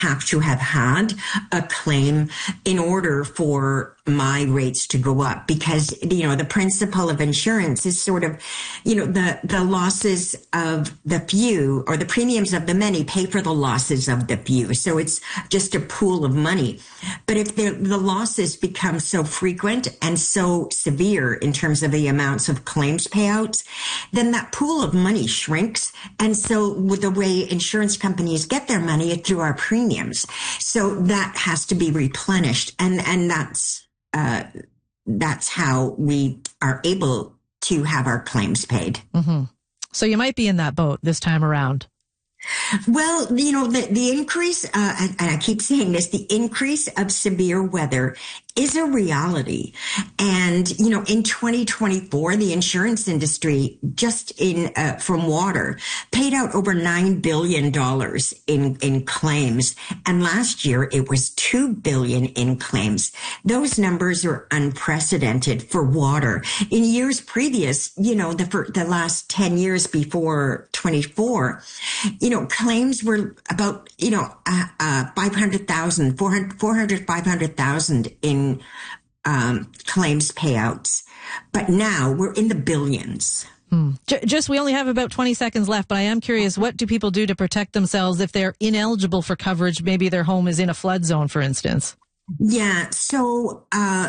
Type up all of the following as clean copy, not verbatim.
have to have had a claim in order for my rates to go up, because, the principle of insurance is sort of, the losses of the few, or the premiums of the many pay for the losses of the few. So it's just a pool of money. But if the losses become so frequent and so severe in terms of the amounts of claims payouts, then that pool of money shrinks. And so with the way insurance companies get their money is through our premiums. So that has to be replenished. And that's how we are able to have our claims paid. Mm-hmm. So you might be in that boat this time around. Well, the increase, and I keep saying this, the increase of severe weather is a reality. And, in 2024, the insurance industry just from water paid out over $9 billion in claims. And last year it was $2 billion in claims. Those numbers are unprecedented for water. In years previous, the last 10 years before 24, claims were about, 500,000, 500,000 in claims payouts. But now we're in the billions. Just, we only have about 20 seconds left, but I am curious, what do people do to protect themselves if they're ineligible for coverage? Maybe their home is in a flood zone, for instance. Yeah. So,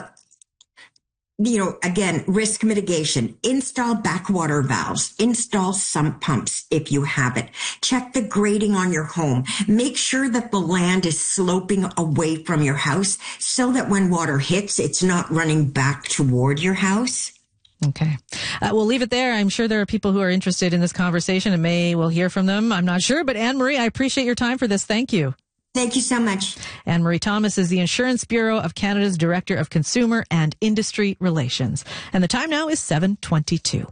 again, risk mitigation, install backwater valves, install sump pumps if you have it, check the grading on your home, make sure that the land is sloping away from your house so that when water hits, it's not running back toward your house. Okay. We'll leave it there. I'm sure there are people who are interested in this conversation and we'll hear from them. I'm not sure, but Anne-Marie, I appreciate your time for this. Thank you. Thank you so much. Anne-Marie Thomas is the Insurance Bureau of Canada's Director of Consumer and Industry Relations. And the time now is 7:22.